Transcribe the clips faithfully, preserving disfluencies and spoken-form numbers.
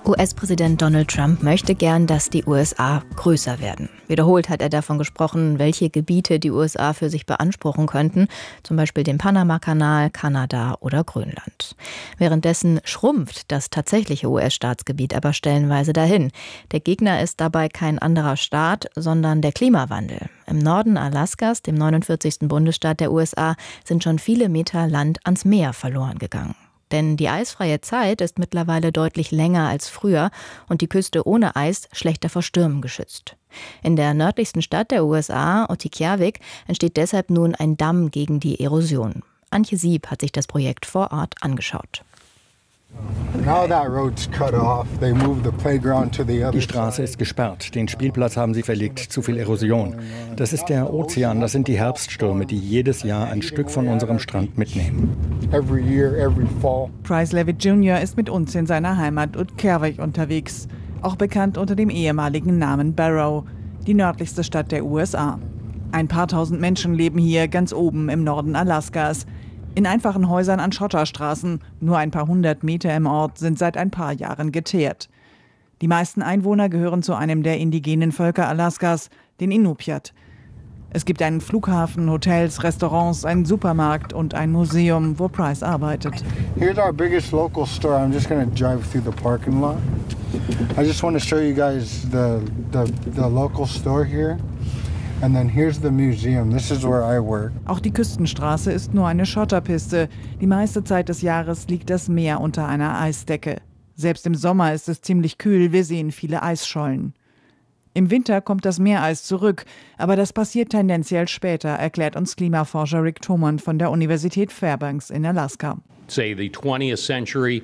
U S-Präsident Donald Trump möchte gern, dass die U S A größer werden. Wiederholt hat er davon gesprochen, welche Gebiete die U S A für sich beanspruchen könnten, zum Beispiel den Panamakanal, Kanada oder Grönland. Währenddessen schrumpft das tatsächliche U S-Staatsgebiet aber stellenweise dahin. Der Gegner ist dabei kein anderer Staat, sondern der Klimawandel. Im Norden Alaskas, dem neunundvierzigsten Bundesstaat der U S A, sind schon viele Meter Land ans Meer verloren gegangen. Denn die eisfreie Zeit ist mittlerweile deutlich länger als früher und die Küste ohne Eis schlechter vor Stürmen geschützt. In der nördlichsten Stadt der U S A, Otikavik, entsteht deshalb nun ein Damm gegen die Erosion. Antje Sieb hat sich das Projekt vor Ort angeschaut. Die Straße ist gesperrt, den Spielplatz haben sie verlegt, zu viel Erosion. Das ist der Ozean, das sind die Herbststürme, die jedes Jahr ein Stück von unserem Strand mitnehmen. Price Levitt Junior ist mit uns in seiner Heimat Utqiagvik unterwegs, auch bekannt unter dem ehemaligen Namen Barrow, die nördlichste Stadt der U S A. Ein paar tausend Menschen leben hier ganz oben im Norden Alaskas. In einfachen Häusern an Schotterstraßen, nur ein paar hundert Meter im Ort, sind seit ein paar Jahren geteert. Die meisten Einwohner gehören zu einem der indigenen Völker Alaskas, den Inupiat. Es gibt einen Flughafen, Hotels, Restaurants, einen Supermarkt und ein Museum, wo Price arbeitet. Here's our biggest local store. I'm just going to drive through the parking lot. I just want to show you guys the the the local store here. And then here's the museum. This is where I work. Auch die Küstenstraße ist nur eine Schotterpiste. Die meiste Zeit des Jahres liegt das Meer unter einer Eisdecke. Selbst im Sommer ist es ziemlich kühl, wir sehen viele Eisschollen. Im Winter kommt das Meereis zurück, aber das passiert tendenziell später, erklärt uns Klimaforscher Rick Thomond von der Universität Fairbanks in Alaska. Say the twentieth century,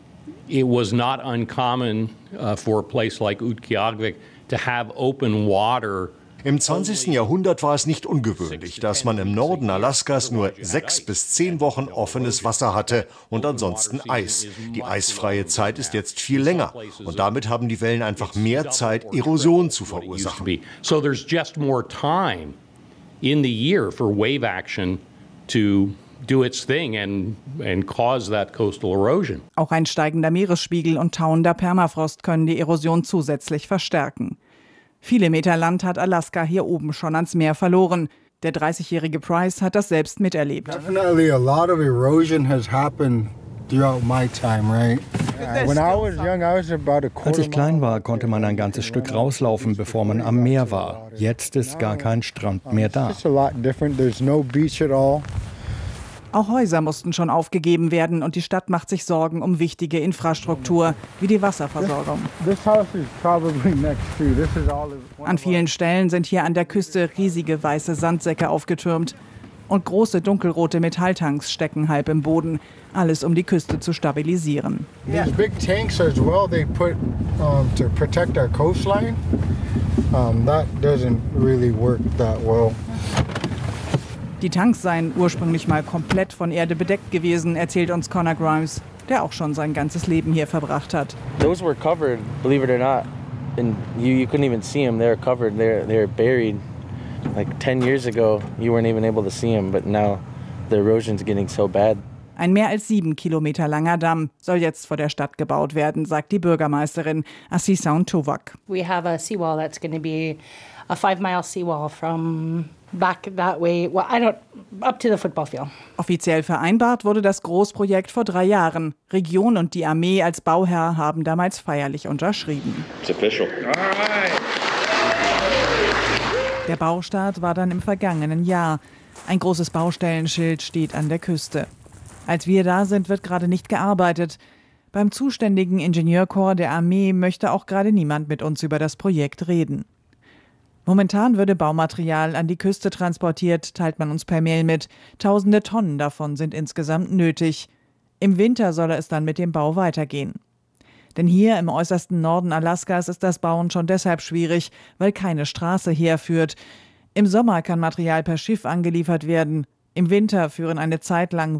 it was not uncommon uh, for a place like Utqiagvik to have open water. Im zwanzigsten Jahrhundert war es nicht ungewöhnlich, dass man im Norden Alaskas nur sechs bis zehn Wochen offenes Wasser hatte und ansonsten Eis. Die eisfreie Zeit ist jetzt viel länger und damit haben die Wellen einfach mehr Zeit, Erosion zu verursachen. So there's just more time in the year for wave action to do its thing and and cause that coastal erosion. Auch ein steigender Meeresspiegel und tauender Permafrost können die Erosion zusätzlich verstärken. Viele Meter Land hat Alaska hier oben schon ans Meer verloren. Der dreißigjährige Price hat das selbst miterlebt. Definitely a lot of erosion has happened throughout my time, right? When I was young, I was about a quarter. Als ich klein war, konnte man ein ganzes Stück rauslaufen, bevor man am Meer war. Jetzt ist gar kein Strand mehr da. It's a lot different. There's no beach at all. Auch Häuser mussten schon aufgegeben werden und die Stadt macht sich Sorgen um wichtige Infrastruktur, wie die Wasserversorgung. An vielen Stellen sind hier an der Küste riesige weiße Sandsäcke aufgetürmt und große dunkelrote Metalltanks stecken halb im Boden, alles um die Küste zu stabilisieren. These big tanks as well, they put um, to protect our coastline. Um, that doesn't really work that well. Die Tanks seien ursprünglich mal komplett von Erde bedeckt gewesen, erzählt uns Connor Grimes, der auch schon sein ganzes Leben hier verbracht hat. Those were covered, believe it or not, and you you couldn't even see them. They were covered. They're they're buried. Like ten years ago, you weren't even able to see them, but now the erosion's getting so bad. Ein mehr als sieben Kilometer langer Damm soll jetzt vor der Stadt gebaut werden, sagt die Bürgermeisterin Asisaun Tuvak. We have a seawall that's going to be a five-mile seawall from back that way, well, I don't, up to the football field. Offiziell vereinbart wurde das Großprojekt vor drei Jahren. Region und die Armee als Bauherr haben damals feierlich unterschrieben. It's official. All right. Der Baustart war dann im vergangenen Jahr. Ein großes Baustellenschild steht an der Küste. Als wir da sind, wird gerade nicht gearbeitet. Beim zuständigen Ingenieurkorps der Armee möchte auch gerade niemand mit uns über das Projekt reden. Momentan würde Baumaterial an die Küste transportiert, teilt man uns per Mail mit. Tausende Tonnen davon sind insgesamt nötig. Im Winter soll es dann mit dem Bau weitergehen. Denn hier im äußersten Norden Alaskas ist das Bauen schon deshalb schwierig, weil keine Straße herführt. Im Sommer kann Material per Schiff angeliefert werden. Im Winter führen eine Zeit lang